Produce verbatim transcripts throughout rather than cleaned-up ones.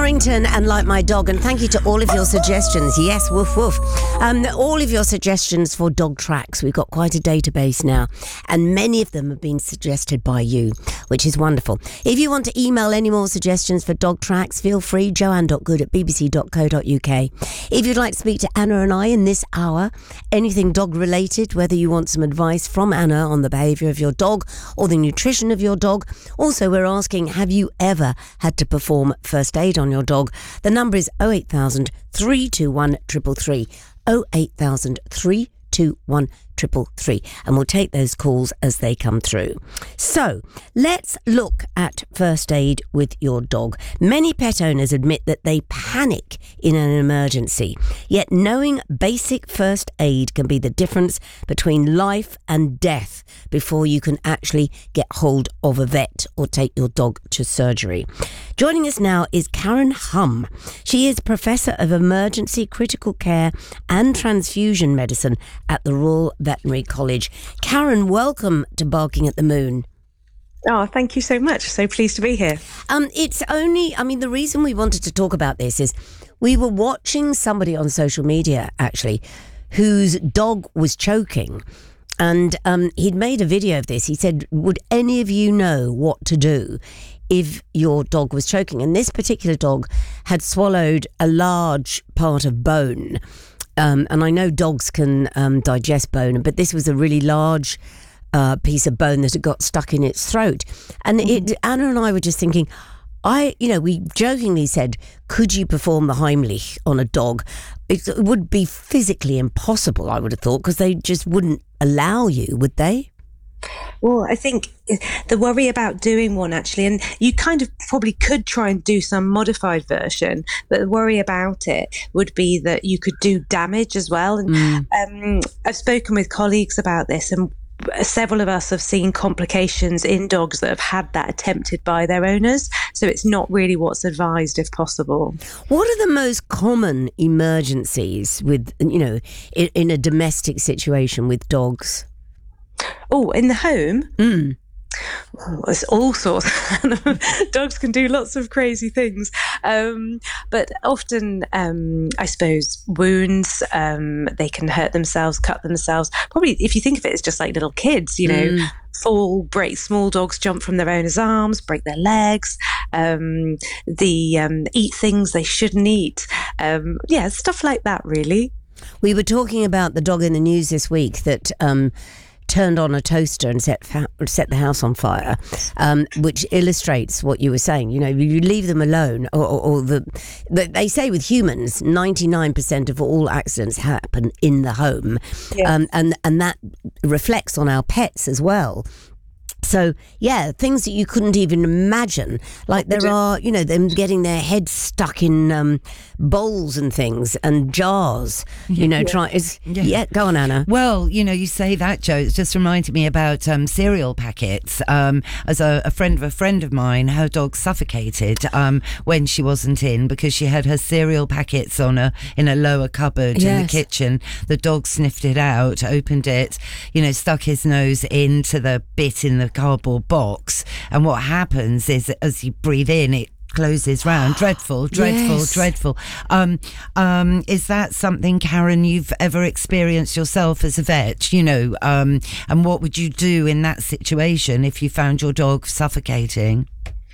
Warrington and Like My Dog, and thank you to all of your suggestions. Yes, woof woof. Um, all of your suggestions for dog tracks. We've got quite a database now, and many of them have been suggested by you, which is wonderful. If you want to email any more suggestions for dog tracks, feel free, joanne dot good at b b c dot co dot u k. If you'd like to speak to Anna and I in this hour, anything dog related, whether you want some advice from Anna on the behaviour of your dog or the nutrition of your dog. Also, we're asking, have you ever had to perform first aid on your dog? The number is oh eight thousand, three two one, three three three. oh eight thousand, three two one, three three three. And we'll take those calls as they come through. So, let's look at first aid with your dog. Many pet owners admit that they panic in an emergency. Yet knowing basic first aid can be the difference between life and death before you can actually get hold of a vet or take your dog to surgery. Joining us now is Karen Hum. She is Professor of Emergency Critical Care and Transfusion Medicine at the Royal Veterinary College. Karen, welcome to Barking at the Moon. Oh, thank you so much. So pleased to be here. Um, it's only, I mean, the reason we wanted to talk about this is we were watching somebody on social media, actually, whose dog was choking. And um, he'd made a video of this. He said, would any of you know what to do if your dog was choking? And this particular dog had swallowed a large part of bone. Um, and I know dogs can um, digest bone, but this was a really large uh, piece of bone that had got stuck in its throat. And it, Anna and I were just thinking, I, you know, we jokingly said, could you perform the Heimlich on a dog? It would be physically impossible, I would have thought, because they just wouldn't allow you, would they? Well, I think the worry about doing one, actually, and you kind of probably could try and do some modified version, but the worry about it would be that you could do damage as well. And mm. um, I've spoken with colleagues about this, and several of us have seen complications in dogs that have had that attempted by their owners. So it's not really what's advised if possible. What are the most common emergencies with, you know, in, in a domestic situation with dogs? Oh, in the home? Mm. Oh, it's all sorts. Dogs can do lots of crazy things. Um, but often, um, I suppose, wounds, um, they can hurt themselves, cut themselves. Probably, if you think of it as just like little kids, you know, mm. fall, break, small dogs jump from their owner's arms, break their legs, um, the um, eat things they shouldn't eat. Um, yeah, stuff like that, really. We were talking about the dog in the news this week that um, turned on a toaster and set fa- set the house on fire, um, which illustrates what you were saying. You know, you leave them alone, or, or, or the, the they say with humans, ninety-nine percent of all accidents happen in the home, yeah. um, and and that reflects on our pets as well. So, yeah, things that you couldn't even imagine. Like there are, you know, them getting their heads stuck in um, bowls and things and jars, you know, yeah. try. It's, yeah. yeah, go on, Anna. Well, you know, you say that, Jo. It's just reminded me about um, cereal packets. Um, as a, a friend of a friend of mine, her dog suffocated um, when she wasn't in because she had her cereal packets on a in a lower cupboard yes. in the kitchen. The dog sniffed it out, opened it, you know, stuck his nose into the bit in the cardboard box, and what happens is that as you breathe in, it closes round. Dreadful, dreadful, yes. dreadful. Um, um, is that something, Karen, you've ever experienced yourself as a vet? You know, um, and what would you do in that situation if you found your dog suffocating?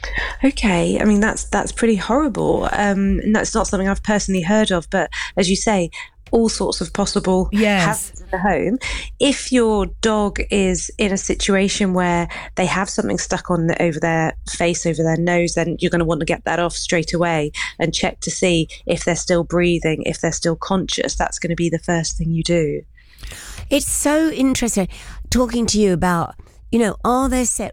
Okay, I mean that's that's pretty horrible, um, and that's not something I've personally heard of. But as you say, all sorts of possible yes. hazards in the home. If your dog is in a situation where they have something stuck on the, over their face, over their nose, then you're going to want to get that off straight away and check to see if they're still breathing, if they're still conscious. That's going to be the first thing you do. It's so interesting talking to you about, you know, are there set